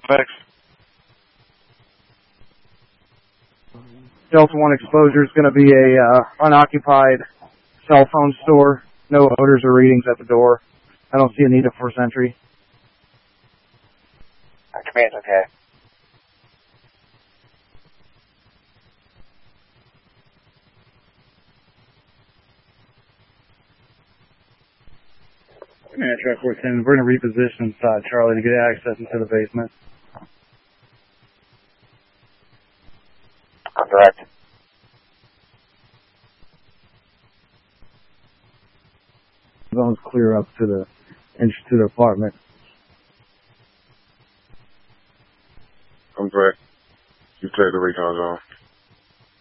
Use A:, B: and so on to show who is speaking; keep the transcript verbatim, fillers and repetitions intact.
A: Thanks.
B: Delta one exposure is going to be a uh, unoccupied cell phone store. No odors or readings at the door. I don't see a need of forced entry.
C: Command's okay.
B: Command track four ten, we're going to reposition inside Charlie to get access into the basement.
C: I'm direct.
B: Zone's clear up to the entrance to the apartment.
A: I'm direct. You take the recon zone.